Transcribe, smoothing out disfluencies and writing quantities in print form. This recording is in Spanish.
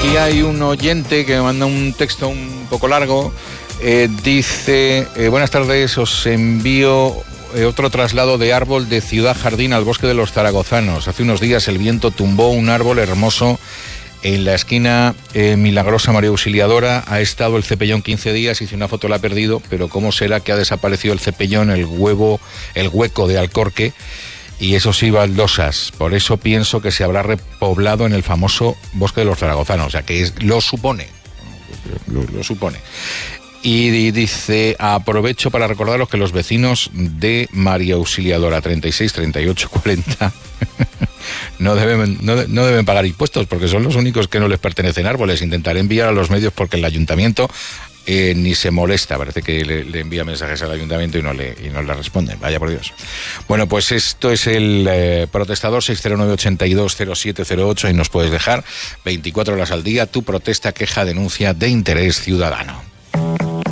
Aquí hay un oyente que me manda un texto un poco largo. Dice, buenas tardes, os envío otro traslado de árbol de Ciudad Jardín al Bosque de los Zaragozanos. Hace unos días el viento tumbó un árbol hermoso en la esquina Milagrosa María Auxiliadora. Ha estado el cepellón 15 días, hice una foto, la ha perdido, pero ¿cómo será que ha desaparecido el cepellón, el hueco de Alcorque? Y eso sí, baldosas. Por eso pienso que se habrá repoblado en el famoso Bosque de los Zaragozanos. O sea, que lo supone. Lo supone. Y dice, aprovecho para recordaros que los vecinos de María Auxiliadora 36, 38, 40 no deben pagar impuestos, porque son los únicos que no les pertenecen árboles. Intentaré enviar a los medios porque el ayuntamiento ni se molesta. Parece que le envía mensajes al ayuntamiento y no le responden. Vaya por Dios. Bueno, pues esto es el protestador 609-820708 y nos puedes dejar 24 horas al día tu protesta, queja, denuncia de interés ciudadano.